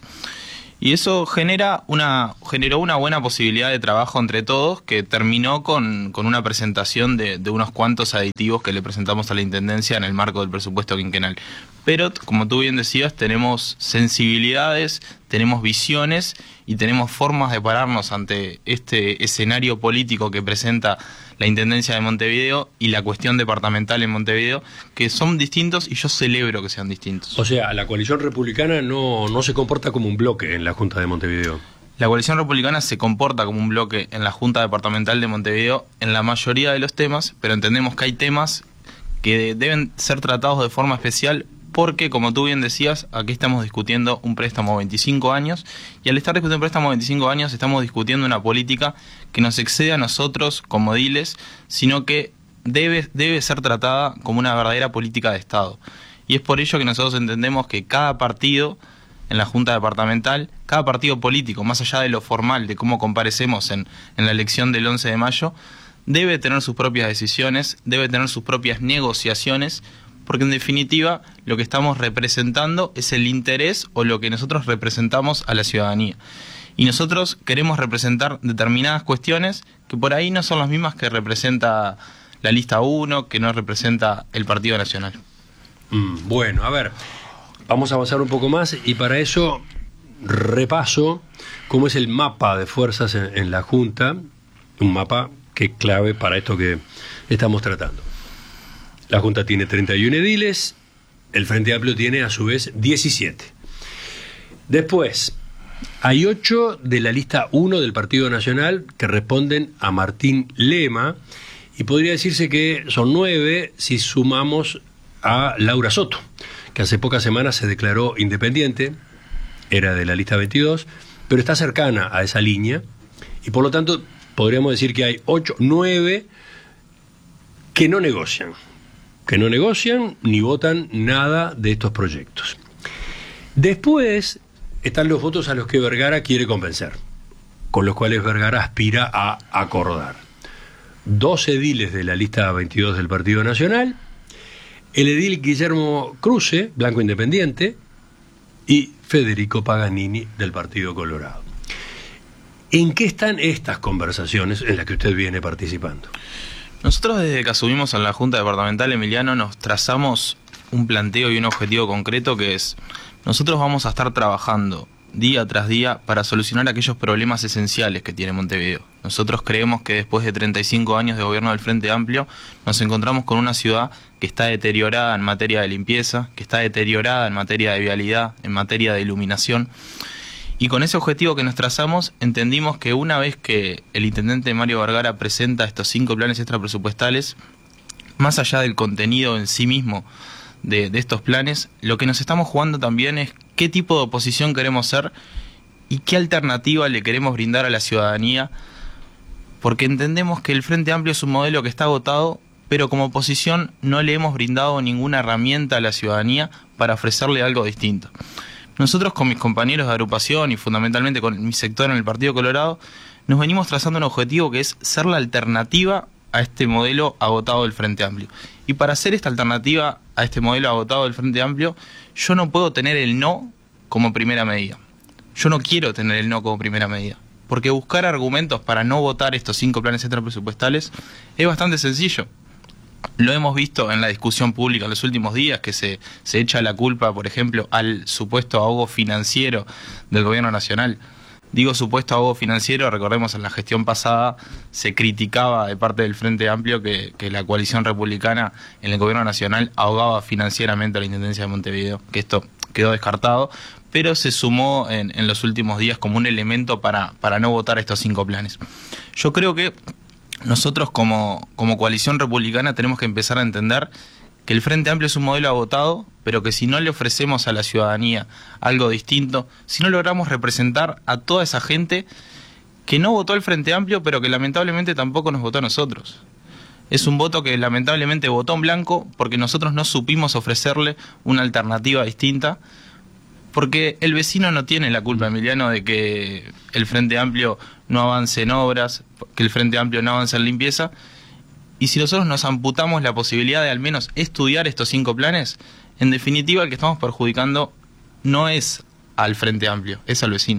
Y eso genera una, generó una buena posibilidad de trabajo entre todos, que terminó con, con una presentación de, de unos cuantos aditivos que le presentamos a la Intendencia en el marco del presupuesto quinquenal. Pero, como tú bien decías, tenemos sensibilidades, tenemos visiones y tenemos formas de pararnos ante este escenario político que presenta la Intendencia de Montevideo y la cuestión departamental en Montevideo, que son distintos y yo celebro que sean distintos. O sea, la coalición republicana no, no se comporta como un bloque en la Junta de Montevideo. La coalición republicana se comporta como un bloque en la Junta Departamental de Montevideo en la mayoría de los temas, pero entendemos que hay temas que deben ser tratados de forma especial porque, como tú bien decías, aquí estamos discutiendo un préstamo a veinticinco años, y al estar discutiendo un préstamo a veinticinco años estamos discutiendo una política que nos excede a nosotros como ediles, sino que debe, debe ser tratada como una verdadera política de Estado. Y es por ello que nosotros entendemos que cada partido en la Junta Departamental, cada partido político, más allá de lo formal, de cómo comparecemos en, en la elección del once de mayo, debe tener sus propias decisiones, debe tener sus propias negociaciones, porque en definitiva lo que estamos representando es el interés o lo que nosotros representamos a la ciudadanía. Y nosotros queremos representar determinadas cuestiones que por ahí no son las mismas que representa la lista uno, que no representa el Partido Nacional. Mm, bueno, a ver, vamos a avanzar un poco más y para eso repaso cómo es el mapa de fuerzas en, en la Junta, un mapa que es clave para esto que estamos tratando. La Junta tiene treinta y uno ediles, el Frente Amplio tiene a su vez diecisiete. Después, hay ocho de la lista uno del Partido Nacional que responden a Martín Lema, y podría decirse que son nueve si sumamos a Laura Soto, que hace pocas semanas se declaró independiente, era de la lista veintidós, pero está cercana a esa línea, y por lo tanto podríamos decir que hay ocho, nueve que no negocian. que no negocian ni votan nada de estos proyectos. Después están los votos a los que Vergara quiere convencer, con los cuales Vergara aspira a acordar. Dos ediles de la lista veintidós del Partido Nacional, el edil Guillermo Cruce, Blanco Independiente, y Federico Paganini del Partido Colorado. ¿En qué están estas conversaciones en las que usted viene participando? Nosotros desde que asumimos en la Junta Departamental, Emiliano, nos trazamos un planteo y un objetivo concreto que es: nosotros vamos a estar trabajando día tras día para solucionar aquellos problemas esenciales que tiene Montevideo. Nosotros creemos que después de treinta y cinco años de gobierno del Frente Amplio nos encontramos con una ciudad que está deteriorada en materia de limpieza, que está deteriorada en materia de vialidad, en materia de iluminación. Y con ese objetivo que nos trazamos, entendimos que una vez que el intendente Mario Vergara presenta estos cinco planes extrapresupuestales, más allá del contenido en sí mismo de, de estos planes, lo que nos estamos jugando también es qué tipo de oposición queremos ser y qué alternativa le queremos brindar a la ciudadanía, porque entendemos que el Frente Amplio es un modelo que está agotado, pero como oposición no le hemos brindado ninguna herramienta a la ciudadanía para ofrecerle algo distinto. Nosotros con mis compañeros de agrupación y fundamentalmente con mi sector en el Partido Colorado nos venimos trazando un objetivo que es ser la alternativa a este modelo agotado del Frente Amplio. Y para ser esta alternativa a este modelo agotado del Frente Amplio, yo no puedo tener el no como primera medida. Yo no quiero tener el no como primera medida, porque buscar argumentos para no votar estos cinco planes extrapresupuestales es bastante sencillo. Lo hemos visto en la discusión pública en los últimos días, que se, se echa la culpa, por ejemplo, al supuesto ahogo financiero del gobierno nacional. Digo supuesto ahogo financiero, recordemos en la gestión pasada se criticaba de parte del Frente Amplio que, que la coalición republicana en el gobierno nacional ahogaba financieramente a la Intendencia de Montevideo, que esto quedó descartado, pero se sumó en, en los últimos días como un elemento para, para no votar estos cinco planes. Yo creo que nosotros como, como coalición republicana tenemos que empezar a entender que el Frente Amplio es un modelo agotado, pero que si no le ofrecemos a la ciudadanía algo distinto, si no logramos representar a toda esa gente que no votó el Frente Amplio, pero que lamentablemente tampoco nos votó a nosotros. Es un voto que lamentablemente votó en blanco porque nosotros no supimos ofrecerle una alternativa distinta, porque el vecino no tiene la culpa, Emiliano, de que el Frente Amplio no avance en obras, que el Frente Amplio no avance en limpieza. Y si nosotros nos amputamos la posibilidad de al menos estudiar estos cinco planes, en definitiva el que estamos perjudicando no es al Frente Amplio, es al vecino.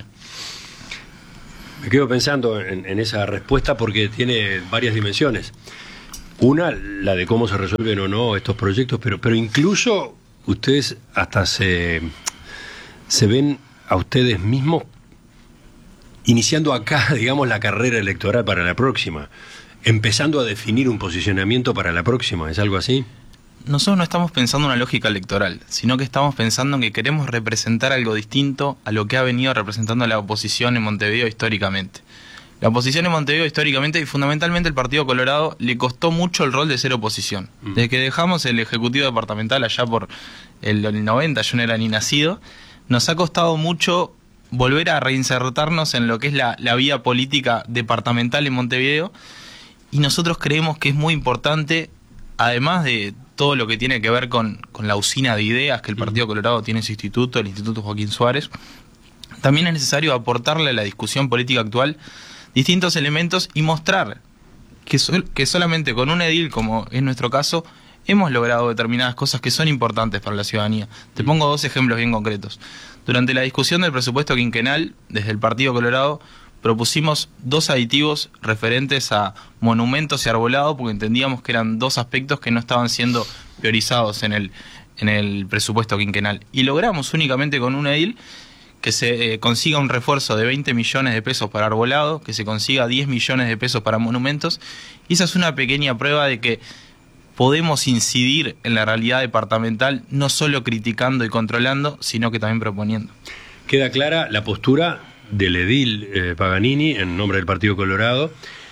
Me quedo pensando en, en esa respuesta porque tiene varias dimensiones. Una, la de cómo se resuelven o no estos proyectos, pero, pero incluso ustedes hasta se... se ven a ustedes mismos iniciando acá, digamos, la carrera electoral para la próxima, empezando a definir un posicionamiento para la próxima, ¿es algo así? Nosotros no estamos pensando en una lógica electoral, sino que estamos pensando en que queremos representar algo distinto a lo que ha venido representando la oposición en Montevideo históricamente. La oposición en Montevideo históricamente y fundamentalmente el Partido Colorado le costó mucho el rol de ser oposición. Mm. Desde que dejamos el Ejecutivo Departamental allá por el, el noventa, yo no era ni nacido, nos ha costado mucho volver a reinsertarnos en lo que es la, la vía política departamental en Montevideo, y nosotros creemos que es muy importante, además de todo lo que tiene que ver con, con la usina de ideas que el Partido Colorado tiene en su instituto, el Instituto Joaquín Suárez, también es necesario aportarle a la discusión política actual distintos elementos y mostrar que, sol, que solamente con un edil, como es nuestro caso, hemos logrado determinadas cosas que son importantes para la ciudadanía. Te pongo dos ejemplos bien concretos. Durante la discusión del presupuesto quinquenal, desde el Partido Colorado, propusimos dos aditivos referentes a monumentos y arbolado, porque entendíamos que eran dos aspectos que no estaban siendo priorizados en el, en el presupuesto quinquenal. Y logramos únicamente con un edil que se eh, consiga un refuerzo de veinte millones de pesos para arbolado, que se consiga diez millones de pesos para monumentos, y esa es una pequeña prueba de que podemos incidir en la realidad departamental, no solo criticando y controlando, sino que también proponiendo. Queda clara la postura del edil eh, Paganini en nombre del Partido Colorado,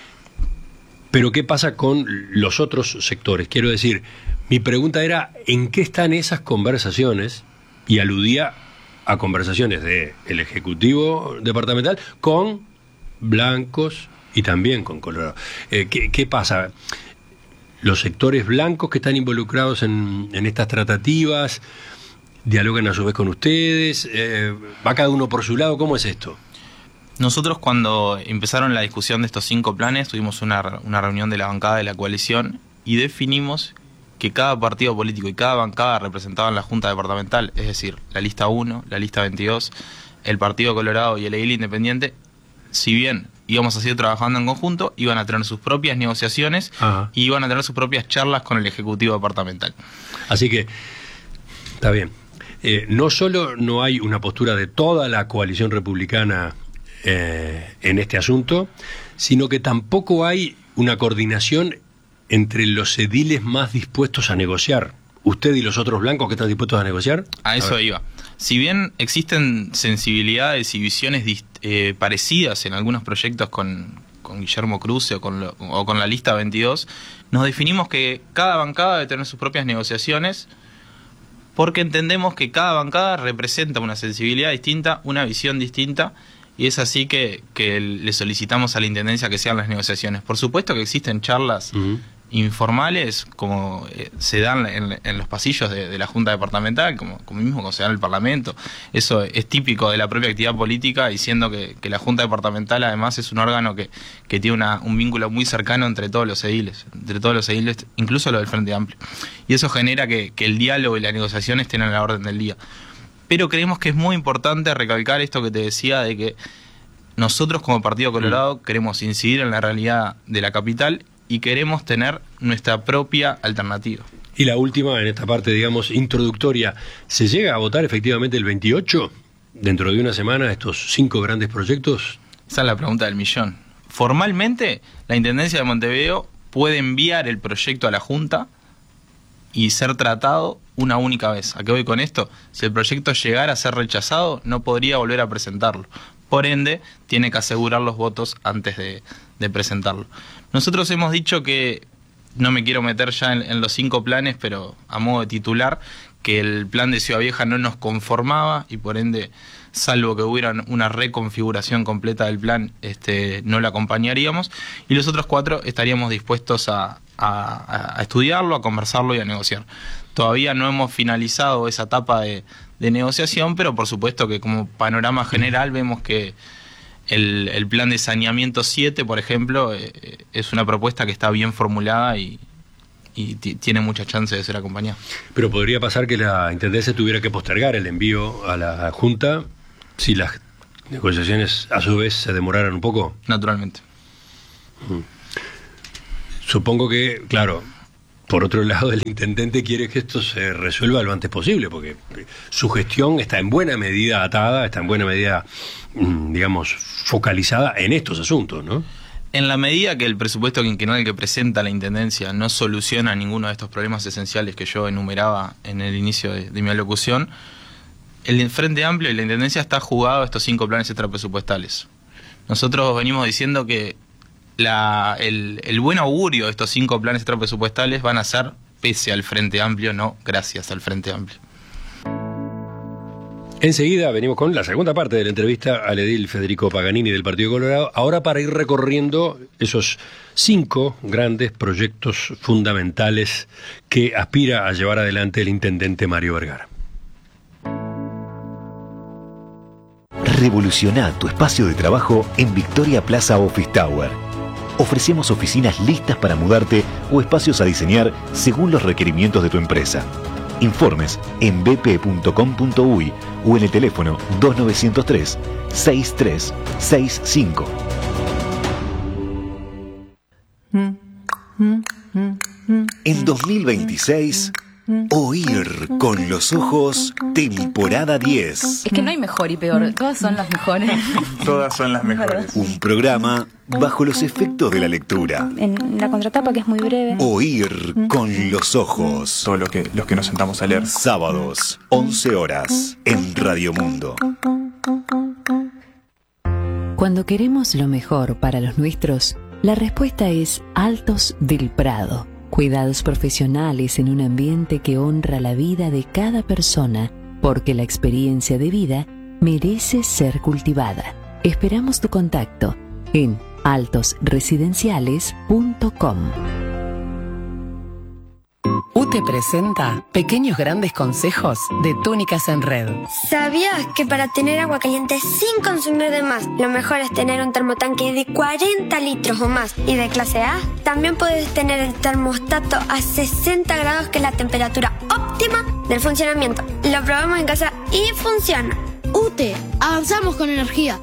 pero ¿qué pasa con los otros sectores? Quiero decir, mi pregunta era, ¿en qué están esas conversaciones? Y aludía a conversaciones del Ejecutivo Departamental con blancos y también con Colorado. Eh, ¿qué, ¿Qué pasa? Los sectores blancos que están involucrados en, en estas tratativas dialogan a su vez con ustedes, eh, va cada uno por su lado, ¿cómo es esto? Nosotros, cuando empezaron la discusión de estos cinco planes, tuvimos una, una reunión de la bancada de la coalición y definimos que cada partido político y cada bancada representaba en la Junta Departamental, es decir, la lista uno, la lista veintidós, el Partido Colorado y el edil independiente, si bien íbamos a seguir trabajando en conjunto, iban a tener sus propias negociaciones. Ajá. Y iban a tener sus propias charlas con el Ejecutivo Departamental. Así que, está bien. Eh, no solo no hay una postura de toda la coalición republicana eh, en este asunto, sino que tampoco hay una coordinación entre los ediles más dispuestos a negociar. ¿Usted y los otros blancos que están dispuestos a negociar? A eso a iba. Si bien existen sensibilidades y visiones eh, parecidas en algunos proyectos con, con Guillermo Cruz o con, lo, o con la lista veintidós, nos definimos que cada bancada debe tener sus propias negociaciones, porque entendemos que cada bancada representa una sensibilidad distinta, una visión distinta, y es así que, que le solicitamos a la Intendencia que sean las negociaciones. Por supuesto que existen charlas uh-huh. informales, como eh, se dan en, en los pasillos de, de la Junta Departamental, como, como mismo como se da en el Parlamento. Eso es típico de la propia actividad política, y siendo que, que la Junta Departamental además es un órgano que, que tiene una, un vínculo muy cercano entre todos los ediles, entre todos los ediles, incluso los del Frente Amplio. Y eso genera que, que el diálogo y la negociación estén a la orden del día. Pero creemos que es muy importante recalcar esto que te decía, de que nosotros como Partido Colorado mm. queremos incidir en la realidad de la capital y queremos tener nuestra propia alternativa. Y la última, en esta parte, digamos, introductoria, ¿se llega a votar efectivamente el veintiocho? Dentro de una semana, estos cinco grandes proyectos. Esa es la pregunta del millón. Formalmente, la Intendencia de Montevideo puede enviar el proyecto a la Junta y ser tratado una única vez. ¿A qué voy con esto? Si el proyecto llegara a ser rechazado, no podría volver a presentarlo. Por ende, tiene que asegurar los votos antes de, de presentarlo. Nosotros hemos dicho que, no me quiero meter ya en, en los cinco planes, pero a modo de titular, que el plan de Ciudad Vieja no nos conformaba y por ende, salvo que hubiera una reconfiguración completa del plan, este, no lo acompañaríamos. Y los otros cuatro estaríamos dispuestos a, a, a estudiarlo, a conversarlo y a negociar. Todavía no hemos finalizado esa etapa de, de negociación, pero por supuesto que como panorama general vemos que el, el plan de saneamiento siete, por ejemplo, eh, es una propuesta que está bien formulada y, y t- tiene mucha chance de ser acompañada. Pero podría pasar que la Intendencia tuviera que postergar el envío a la Junta si las negociaciones a su vez se demoraran un poco. Naturalmente. Supongo que, claro, por otro lado, el intendente quiere que esto se resuelva lo antes posible, porque su gestión está en buena medida atada, está en buena medida, digamos, focalizada en estos asuntos, ¿no? En la medida que el presupuesto quinquenal que presenta la Intendencia no soluciona ninguno de estos problemas esenciales que yo enumeraba en el inicio de, de mi alocución, el Frente Amplio y la Intendencia está jugado a estos cinco planes extrapresupuestales. Nosotros venimos diciendo que la, el, el buen augurio de estos cinco planes extrapresupuestales van a ser pese al Frente Amplio, no gracias al Frente Amplio. Enseguida venimos con la segunda parte de la entrevista al edil Federico Paganini del Partido Colorado, ahora para ir recorriendo esos cinco grandes proyectos fundamentales que aspira a llevar adelante el intendente Mario Vergara. Revoluciona tu espacio de trabajo en Victoria Plaza Office Tower. Ofrecemos oficinas listas para mudarte o espacios a diseñar según los requerimientos de tu empresa. Informes en b p punto com punto u y o en el teléfono dos nueve cero tres, seis tres seis cinco. En dos mil veintiséis, Oír con los ojos, temporada diez. Es que no hay mejor y peor, todas son las mejores. Todas son las mejores. Un programa bajo los efectos de la lectura. En la contratapa, que es muy breve. Oír con los ojos. Todo lo que, los que nos sentamos a leer. Sábados, once horas, en Radio Mundo. Cuando queremos lo mejor para los nuestros, la respuesta es Altos del Prado. Cuidados profesionales en un ambiente que honra la vida de cada persona, porque la experiencia de vida merece ser cultivada. Esperamos tu contacto en altos residenciales punto com. U T E presenta Pequeños Grandes Consejos de Túnicas en Red. ¿Sabías que para tener agua caliente sin consumir de más, lo mejor es tener un termotanque de cuarenta litros o más y de clase A? También puedes tener el termostato a sesenta grados, que es la temperatura óptima del funcionamiento. Lo probamos en casa y funciona. U T E, avanzamos con energía.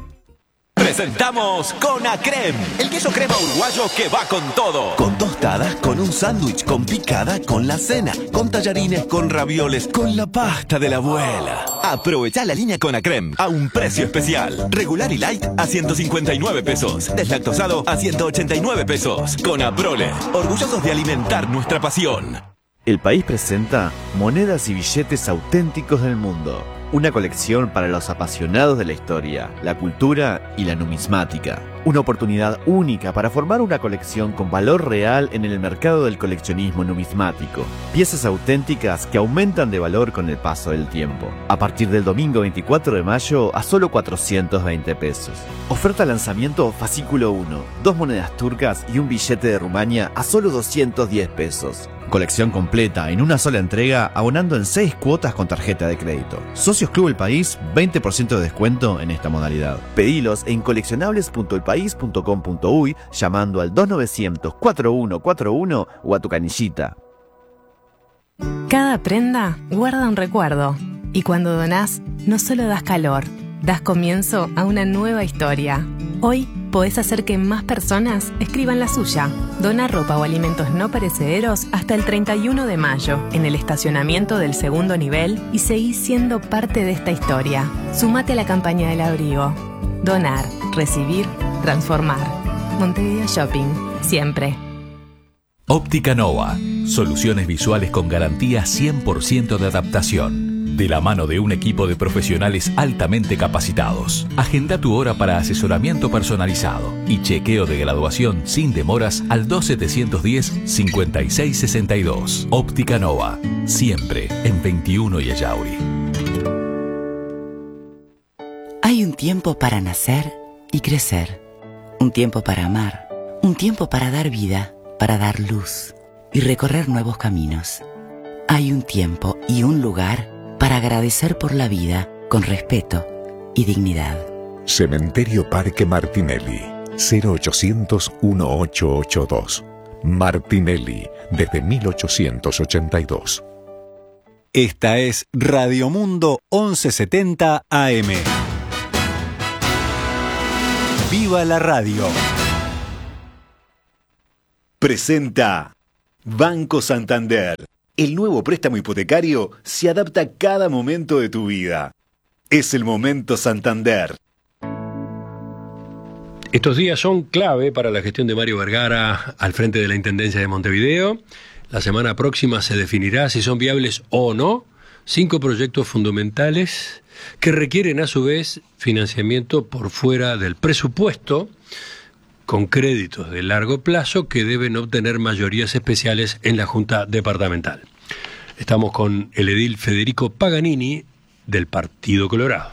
Presentamos Conacrem, el queso crema uruguayo que va con todo. Con tostadas, con un sándwich, con picada, con la cena, con tallarines, con ravioles, con la pasta de la abuela. Aprovecha la línea Conacrem a un precio especial. Regular y light a ciento cincuenta y nueve pesos. Deslactosado a ciento ochenta y nueve pesos. Con Aprole, orgullosos de alimentar nuestra pasión. El País presenta Monedas y billetes auténticos del mundo. Una colección para los apasionados de la historia, la cultura y la numismática. Una oportunidad única para formar una colección con valor real en el mercado del coleccionismo numismático. Piezas auténticas que aumentan de valor con el paso del tiempo. A partir del domingo veinticuatro de mayo a solo cuatrocientos veinte pesos. Oferta lanzamiento fascículo uno. Dos monedas turcas y un billete de Rumania a solo doscientos diez pesos. Colección completa en una sola entrega, abonando en seis cuotas con tarjeta de crédito. Socios Club El País, veinte por ciento de descuento en esta modalidad. Pedilos en coleccionables punto el país punto com punto u y llamando al dos nueve cero cero, cuatro uno cuatro uno o a tu canillita. Cada prenda guarda un recuerdo. Y cuando donás, no solo das calor, das comienzo a una nueva historia. Hoy podés hacer que más personas escriban la suya. Dona ropa o alimentos no perecederos hasta el treinta y uno de mayo en el estacionamiento del segundo nivel y seguí siendo parte de esta historia. Sumate a la campaña del abrigo. Donar, recibir, transformar. Montevideo Shopping, siempre. Óptica Nova. Soluciones visuales con garantía cien por ciento de adaptación. De la mano de un equipo de profesionales altamente capacitados. Agenda tu hora para asesoramiento personalizado y chequeo de graduación sin demoras al dos setecientos diez, cincuenta y seis sesenta y dos. Óptica Nova. Siempre en veintiuno y Ayauri. Hay un tiempo para nacer y crecer. Un tiempo para amar. Un tiempo para dar vida, para dar luz y recorrer nuevos caminos. Hay un tiempo y un lugar para agradecer por la vida con respeto y dignidad. Cementerio Parque Martinelli, cero ochocientos, dieciocho ochenta y dos. Martinelli, desde mil ochocientos ochenta y dos. Esta es Radio Mundo once setenta A M. ¡Viva la radio! Presenta Banco Santander. El nuevo préstamo hipotecario se adapta a cada momento de tu vida. Es el momento Santander. Estos días son clave para la gestión de Mario Vergara al frente de la Intendencia de Montevideo. La semana próxima se definirá si son viables o no cinco proyectos fundamentales que requieren a su vez financiamiento por fuera del presupuesto, con créditos de largo plazo que deben obtener mayorías especiales en la Junta Departamental. Estamos con el edil Federico Paganini del Partido Colorado.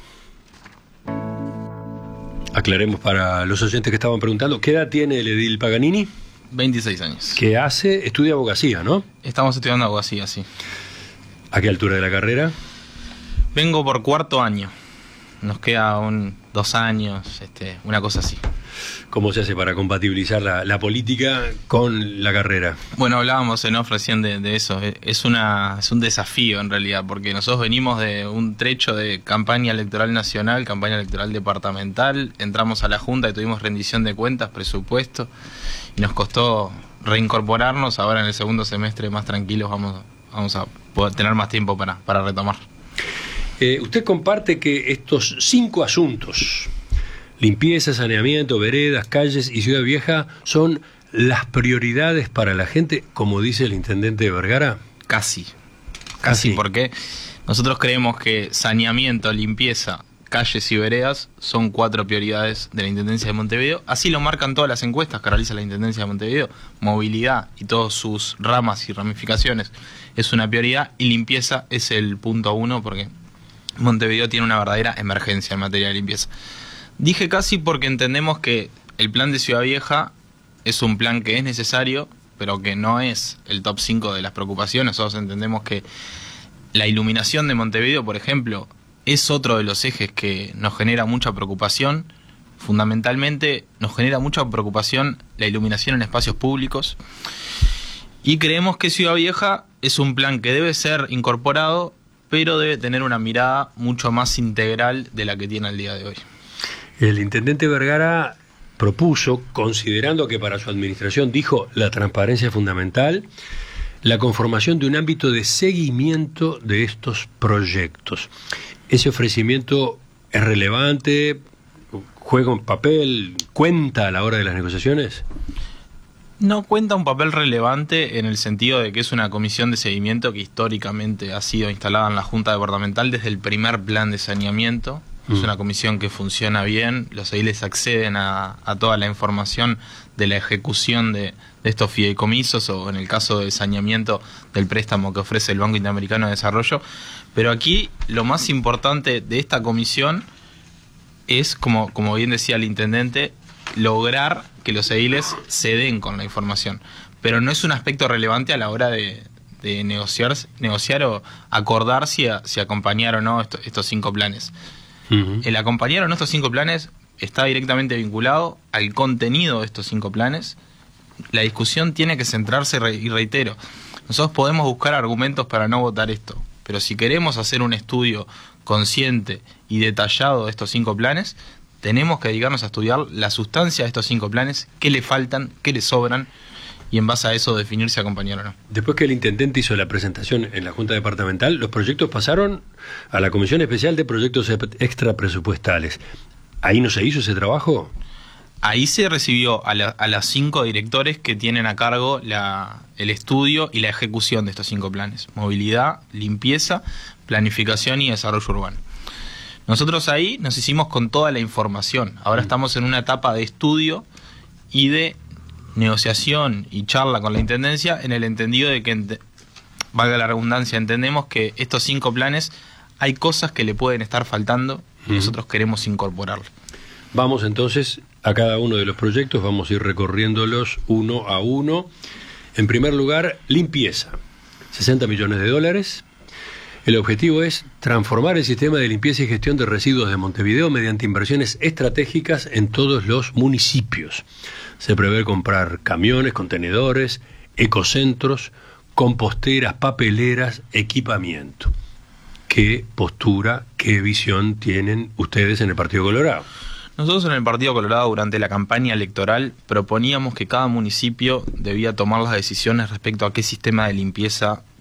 Aclaremos para los oyentes que estaban preguntando, ¿qué edad tiene el edil Paganini? veintiséis años. ¿Qué hace? Estudia abogacía, ¿no? Estamos estudiando abogacía, sí. ¿A qué altura de la carrera? Vengo por cuarto año. Nos queda un dos años, este, una cosa así. ¿Cómo se hace para compatibilizar la, la política con la carrera? Bueno, hablábamos en off recién de, de eso. Es, una, es un desafío en realidad, porque nosotros venimos de un trecho de campaña electoral nacional, campaña electoral departamental, entramos a la Junta y tuvimos rendición de cuentas, presupuesto, y nos costó reincorporarnos. Ahora en el segundo semestre más tranquilos vamos, vamos a poder tener más tiempo para, para retomar. Eh, usted comparte que estos cinco asuntos, limpieza, saneamiento, veredas, calles y Ciudad Vieja, son las prioridades para la gente, como dice el intendente de Vergara. Casi, casi, porque nosotros creemos que saneamiento, limpieza, calles y veredas son cuatro prioridades de la Intendencia de Montevideo. Así lo marcan todas las encuestas que realiza la Intendencia de Montevideo. Movilidad y todas sus ramas y ramificaciones es una prioridad, y limpieza es el punto uno, porque Montevideo tiene una verdadera emergencia en materia de limpieza. Dije casi porque entendemos que el plan de Ciudad Vieja es un plan que es necesario, pero que no es el top cinco de las preocupaciones. Nosotros entendemos que la iluminación de Montevideo, por ejemplo, es otro de los ejes que nos genera mucha preocupación. Fundamentalmente nos genera mucha preocupación la iluminación en espacios públicos. Y creemos que Ciudad Vieja es un plan que debe ser incorporado, pero debe tener una mirada mucho más integral de la que tiene al día de hoy. El intendente Vergara propuso, considerando que para su administración, dijo, la transparencia es fundamental, la conformación de un ámbito de seguimiento de estos proyectos. ¿Ese ofrecimiento es relevante? ¿Juega un papel? ¿Cuenta a la hora de las negociaciones? No cuenta un papel relevante en el sentido de que es una comisión de seguimiento que históricamente ha sido instalada en la Junta Departamental desde el primer plan de saneamiento. Es una comisión que funciona bien, los ediles acceden a, a toda la información de la ejecución de, de estos fideicomisos, o en el caso de saneamiento del préstamo que ofrece el Banco Interamericano de Desarrollo. Pero aquí lo más importante de esta comisión es, como, como bien decía el intendente, lograr que los ediles se den con la información. Pero no es un aspecto relevante a la hora de, de negociar, negociar o acordar si, a, si acompañar o no esto, estos cinco planes. Uh-huh. El acompañar o no estos cinco planes está directamente vinculado al contenido de estos cinco planes. La discusión tiene que centrarse, y reitero, nosotros podemos buscar argumentos para no votar esto, pero si queremos hacer un estudio consciente y detallado de estos cinco planes, tenemos que dedicarnos a estudiar la sustancia de estos cinco planes, qué le faltan, qué le sobran, y en base a eso definir si acompañar o no. Después que el intendente hizo la presentación en la Junta Departamental, los proyectos pasaron a la Comisión Especial de Proyectos Extrapresupuestales. ¿Ahí no se hizo ese trabajo? Ahí se recibió a, la, a los cinco directores que tienen a cargo la, el estudio y la ejecución de estos cinco planes: movilidad, limpieza, planificación y desarrollo urbano. Nosotros ahí nos hicimos con toda la información. Ahora mm. estamos en una etapa de estudio y de negociación y charla con la Intendencia, en el entendido de que, valga la redundancia, entendemos que estos cinco planes hay cosas que le pueden estar faltando y mm. nosotros queremos incorporarlo. Vamos entonces a cada uno de los proyectos, vamos a ir recorriéndolos uno a uno. En primer lugar, limpieza, sesenta millones de dólares. El objetivo es transformar el sistema de limpieza y gestión de residuos de Montevideo mediante inversiones estratégicas en todos los municipios. Se prevé comprar camiones, contenedores, ecocentros, composteras, papeleras, equipamiento. ¿Qué postura, qué visión tienen ustedes en el Partido Colorado? Nosotros en el Partido Colorado, durante la campaña electoral, proponíamos que cada municipio debía tomar las decisiones respecto a qué sistema de limpieza